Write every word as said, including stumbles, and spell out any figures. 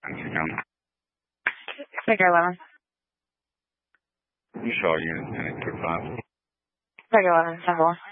Figure eleven. You saw unit ten eight five. Figure eleven, ten four.